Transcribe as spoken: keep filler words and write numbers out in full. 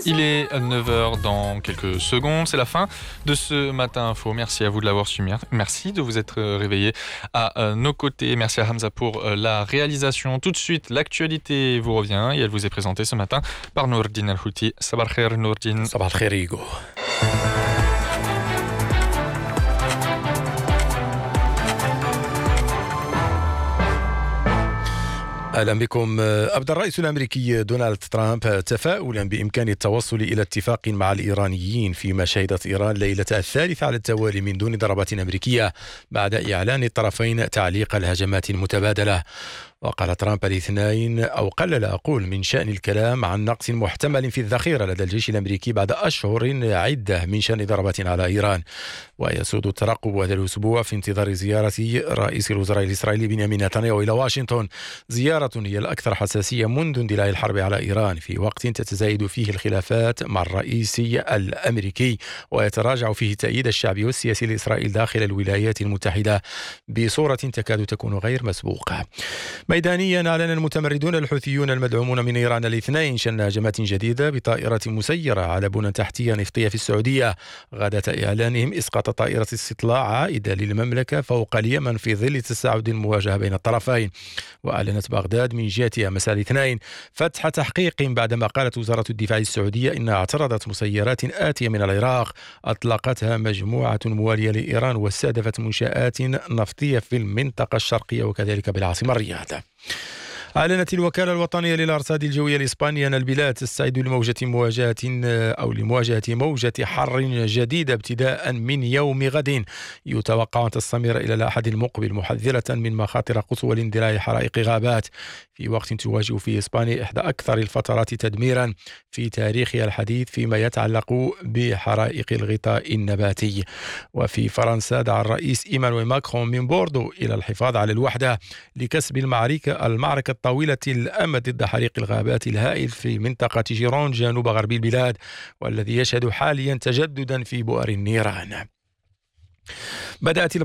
Il est neuf heures dans quelques secondes, c'est la fin de ce Matin Info. Merci à vous de l'avoir suivi, merci de vous être réveillé à nos côtés. Merci à Hamza pour la réalisation. Tout de suite, l'actualité vous revient et elle vous est présentée ce matin par Nourdine Al-Houti. Sabah al-khair Nourdine. Sabah al-khair Hugo. أهلا بكم. أبدى الرئيس الأمريكي دونالد ترامب تفاؤلا بإمكان التوصل إلى اتفاق مع الإيرانيين فيما شهدت إيران ليلتها الثالثة على التوالي من دون ضربات أمريكية بعد إعلان الطرفين تعليق الهجمات المتبادلة. وقال ترامب الاثنين أو قلل أقول من شأن الكلام عن نقص محتمل في الذخيرة لدى الجيش الأمريكي بعد أشهر عدة من شأن ضربات على إيران. ويسود الترقب هذا الأسبوع في انتظار زيارة رئيس الوزراء الإسرائيلي بنيامين نتنياهو إلى واشنطن، زيارة هي الأكثر حساسية منذ اندلاع الحرب على إيران في وقت تتزايد فيه الخلافات مع الرئيس الأمريكي ويتراجع فيه التأييد الشعبي والسياسي لإسرائيل داخل الولايات المتحدة بصورة تكاد تكون غير مسبوقة. ميدانيا أعلن المتمردون الحوثيون المدعومون من إيران الاثنين شن هجمات جديدة بطائرة مسيرة على بنى تحتية نفطية في السعودية غادة إعلانهم إسقاط طائرة استطلاع عائدة للمملكة فوق اليمن في ظل تصاعد المواجهة بين الطرفين. وأعلنت بغداد من جهتها مساء الاثنين فتح تحقيق بعدما قالت وزارة الدفاع السعودية إنها اعترضت مسيرات آتية من العراق أطلقتها مجموعة موالية لإيران واستهدفت منشآت نفطية في المنطقة الشرقية وكذلك بالعاصمة الرياض. أعلنت الوكالة الوطنية للأرصاد الجوية الإسبانية أن البلاد تستعد لموجة مواجهة أو لمواجهة موجة حر جديدة ابتداء من يوم غد يتوقع أن تستمر إلى الأحد المقبل، محذرة من مخاطر قصوى لاندلاع حرائق غابات في وقت تواجه فيه إسبانيا إحدى أكثر الفترات تدميرا في تاريخها الحديث فيما يتعلق بحرائق الغطاء النباتي. وفي فرنسا دعا الرئيس إيمانويل ماكرون من بوردو إلى الحفاظ على الوحدة لكسب المعركة المعركة طويلة الأمد ضد حريق الغابات الهائل في منطقة جيرون جنوب غرب البلاد والذي يشهد حاليا تجددا في بؤر النيران. بدأت